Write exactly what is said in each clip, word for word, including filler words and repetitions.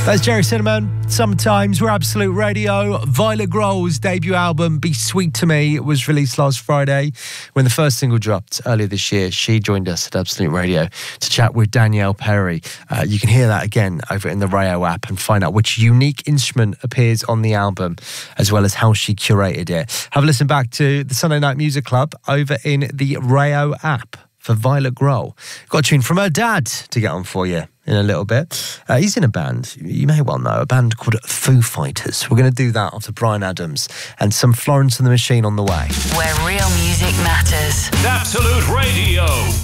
That's Jerry Cinnamon. Sometimes we're Absolute Radio. Violet Grohl's debut album, Be Sweet to Me, was released last Friday. When the first single dropped earlier this year, she joined us at Absolute Radio to chat with Danielle Perry. Uh, you can hear that again over in the Rayo app and find out which unique instrument appears on the album, as well as how she curated it. Have a listen back to the Sunday Night Music Club over in the Rayo app for Violet Grohl. Got a tune from her dad to get on for you in a little bit. Uh, he's in a band you may well know, a band called Foo Fighters. We're going to do that after Bryan Adams and some Florence and the Machine on the way. Where real music matters. Absolute Radio.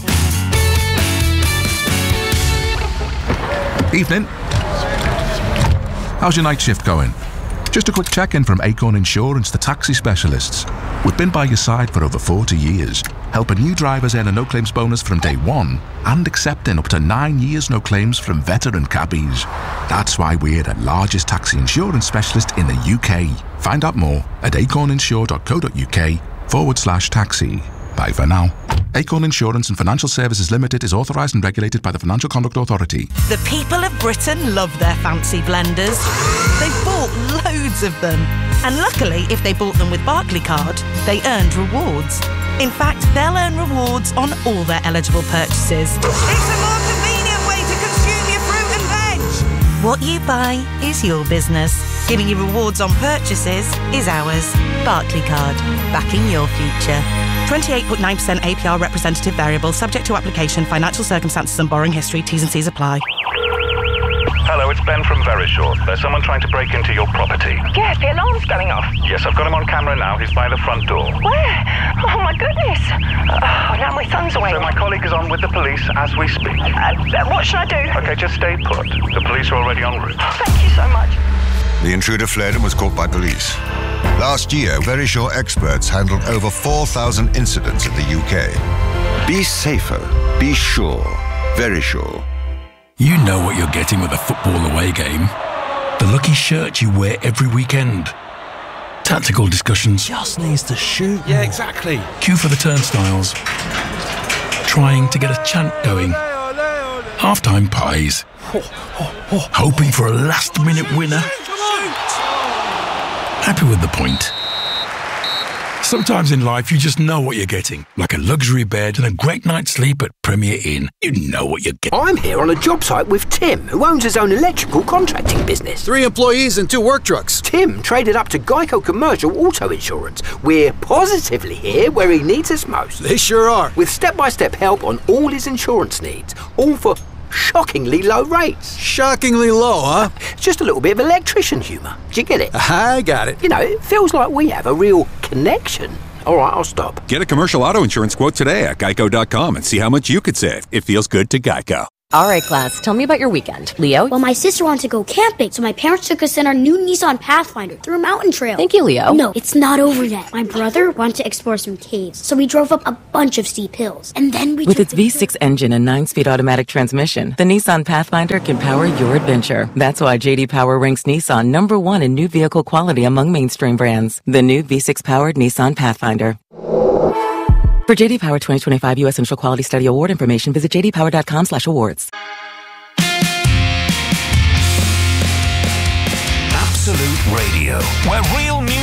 Evening. How's your night shift going? Just a quick check-in from Acorn Insurance, the taxi specialists. We've been by your side for over forty years, helping new drivers earn a no-claims bonus from day one and accepting up to nine years no claims from veteran cabbies. That's why we're the largest taxi insurance specialist in the U K. Find out more at acorninsure.co.uk forward slash taxi. Bye for now. Acorn Insurance and Financial Services Limited is authorised and regulated by the Financial Conduct Authority. The people of Britain love their fancy blenders. They've bought loads of them. And luckily, if they bought them with Barclaycard, they earned rewards. In fact, they'll earn rewards on all their eligible purchases. It's a more convenient way to consume your fruit and veg. What you buy is your business. Giving you rewards on purchases is ours. Barclaycard, backing your future. twenty-eight point nine percent A P R representative variable, subject to application, financial circumstances and borrowing history. T's and C's apply. Hello, it's Ben from Verisure. There's someone trying to break into your property. Yes, the alarm's going off. Yes, I've got him on camera now. He's by the front door. Where? Oh, my goodness. Oh, now my son's away. So my colleague is on with the police as we speak. Uh, what should I do? Okay, just stay put. The police are already en route. Oh, thank you so much. The intruder fled and was caught by police. Last year, Verisure experts handled over four thousand incidents in the U K. Be safer. Be sure. Verisure. You know what you're getting with a football away game. The lucky shirt you wear every weekend. Tactical discussions. Just needs to shoot. Yeah, exactly. Queue for the turnstiles. Trying to get a chant going. Half-time pies. Hoping for a last-minute winner. Happy with the point. Sometimes in life, you just know what you're getting. Like a luxury bed and a great night's sleep at Premier Inn. You know what you're getting. I'm here on a job site with Tim, who owns his own electrical contracting business. Three employees and two work trucks. Tim traded up to Geico Commercial Auto Insurance. We're positively here where he needs us most. They sure are. With step-by-step help on all his insurance needs. All for shockingly low rates. Shockingly low, huh? Just a little bit of electrician humour. Do you get it? I got it. You know, it feels like we have a real connection. All right, I'll stop. Get a commercial auto insurance quote today at geico dot com and see how much you could save. It feels good to Geico. All right, class, tell me about your weekend. Leo? Well, my sister wanted to go camping, so my parents took us in our new Nissan Pathfinder through a mountain trail. Thank you, Leo. No, it's not over yet. My brother wanted to explore some caves, so we drove up a bunch of steep hills. And then we With took its V six engine and nine-speed automatic transmission, the Nissan Pathfinder can power your adventure. That's why J D Power ranks Nissan number one in new vehicle quality among mainstream brands. The new V six-powered Nissan Pathfinder. For J D Power twenty twenty-five U S Initial Quality Study Award information, visit j d power dot com slash awards. Absolute Radio, where real music